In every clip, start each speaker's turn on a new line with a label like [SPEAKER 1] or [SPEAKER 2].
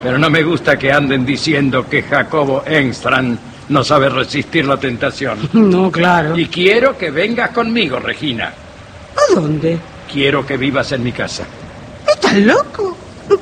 [SPEAKER 1] Pero no me gusta que anden diciendo que Jacobo Engstrand no sabe resistir la tentación.
[SPEAKER 2] No, claro.
[SPEAKER 1] Y quiero que vengas conmigo, Regina.
[SPEAKER 2] ¿A dónde?
[SPEAKER 1] Quiero que vivas en mi casa.
[SPEAKER 2] ¿Estás loco?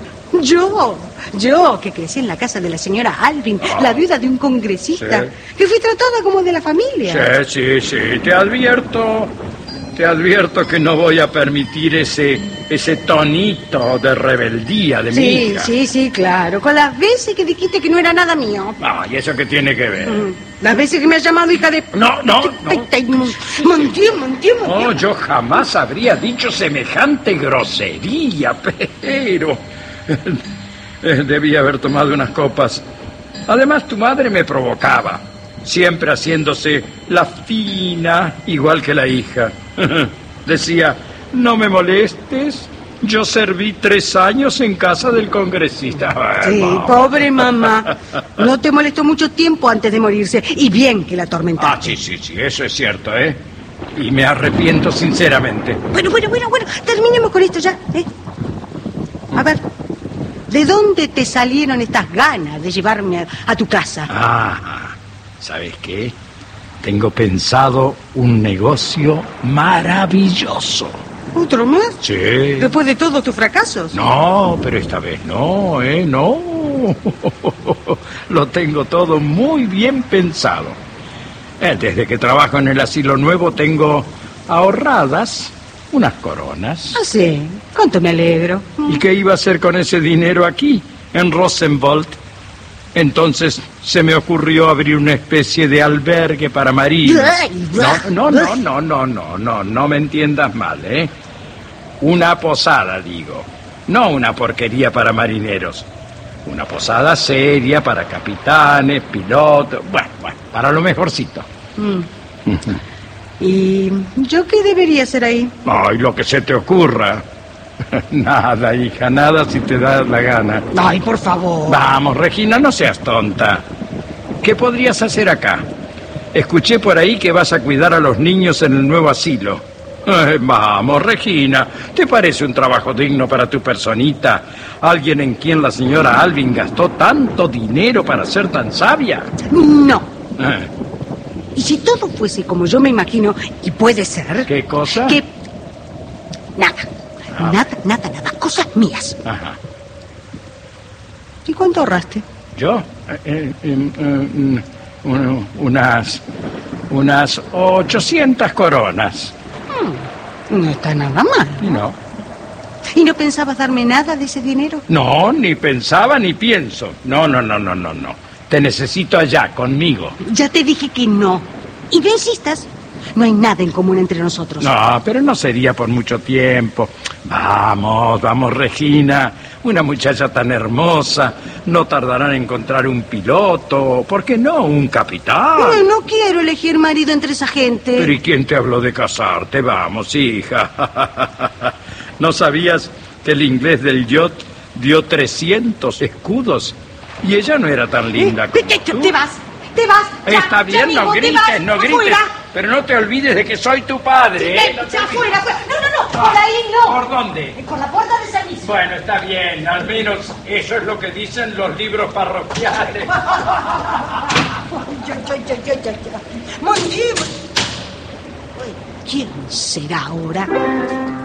[SPEAKER 2] Yo, que crecí en la casa de la señora Alvin, la viuda de un congresista,
[SPEAKER 1] Sí.
[SPEAKER 2] que fui tratada como de la familia.
[SPEAKER 1] Sí, te advierto que no voy a permitir ese tonito de rebeldía de mi hija.
[SPEAKER 2] Sí, claro. Con las veces que dijiste que no era nada mío.
[SPEAKER 1] Ah, ¿y eso qué tiene que ver?
[SPEAKER 2] Las veces que me has llamado hija de...
[SPEAKER 1] No.
[SPEAKER 2] Mantió.
[SPEAKER 1] No, yo jamás habría dicho semejante grosería, pero... debía haber tomado unas copas. Además, tu madre me provocaba, siempre haciéndose la fina, igual que la hija. Decía, no me molestes, yo serví 3 años en casa del congresista.
[SPEAKER 2] Sí, pobre mamá. No te molestó mucho tiempo antes de morirse. Y bien que la atormentaste.
[SPEAKER 1] Sí, eso es cierto, ¿eh? Y me arrepiento sinceramente.
[SPEAKER 2] Bueno, terminemos con esto ya, ¿eh? A ver, ¿de dónde te salieron estas ganas de llevarme a tu casa?
[SPEAKER 1] ¿Sabes qué? Tengo pensado un negocio maravilloso.
[SPEAKER 2] ¿Otro más?
[SPEAKER 1] Sí.
[SPEAKER 2] ¿Después de todos tus fracasos?
[SPEAKER 1] No, pero esta vez no, no. Lo tengo todo muy bien pensado. Desde que trabajo en el asilo nuevo tengo ahorradas unas coronas.
[SPEAKER 2] Ah, sí. ¿Cuánto me alegro?
[SPEAKER 1] ¿Y qué iba a hacer con ese dinero aquí, en Rosenwald? Entonces se me ocurrió abrir una especie de albergue para marinos. No me entiendas mal, ¿eh? Una posada, digo. No una porquería para marineros. Una posada seria para capitanes, pilotos, bueno, para lo mejorcito.
[SPEAKER 2] ¿Y yo qué debería hacer ahí?
[SPEAKER 1] Ay, lo que se te ocurra. Nada, hija, nada si te da la gana.
[SPEAKER 2] Ay, por favor.
[SPEAKER 1] Vamos, Regina, no seas tonta. ¿Qué podrías hacer acá? Escuché por ahí que vas a cuidar a los niños en el nuevo asilo. Vamos, Regina, ¿te parece un trabajo digno para tu personita? Alguien en quien la señora Alvin gastó tanto dinero para ser tan sabia.
[SPEAKER 2] No. Y si todo fuese como yo me imagino, y puede ser...
[SPEAKER 1] ¿Qué cosa?
[SPEAKER 2] Que... Nada. Cosas mías.
[SPEAKER 1] Ajá.
[SPEAKER 2] ¿Y cuánto ahorraste?
[SPEAKER 1] ¿Yo? Unas 800 coronas.
[SPEAKER 2] No está nada mal.
[SPEAKER 1] No.
[SPEAKER 2] ¿Y no pensabas darme nada de ese dinero?
[SPEAKER 1] No, ni pensaba ni pienso. No. Te necesito allá, conmigo.
[SPEAKER 2] Ya te dije que no. Y no insistas. No hay nada en común entre nosotros.
[SPEAKER 1] No, pero no sería por mucho tiempo. Vamos, Regina. Una muchacha tan hermosa. No tardará en encontrar un piloto. ¿Por qué no? Un capitán.
[SPEAKER 2] No quiero elegir marido entre esa gente.
[SPEAKER 1] Pero ¿y quién te habló de casarte? Vamos, hija. ¿No sabías que el inglés del yacht dio 300 escudos? Y ella no era tan linda como tú.
[SPEAKER 2] Te vas.
[SPEAKER 1] Está bien, no grites.
[SPEAKER 2] Afuera.
[SPEAKER 1] Pero no te olvides de que soy tu padre, ¿eh?
[SPEAKER 2] Afuera. No, por ahí no.
[SPEAKER 1] ¿Por dónde?
[SPEAKER 2] Por la puerta de servicio.
[SPEAKER 1] Bueno, está bien, al menos eso es lo que dicen los libros parroquiales.
[SPEAKER 2] Muy bien. ¿Quién será ahora?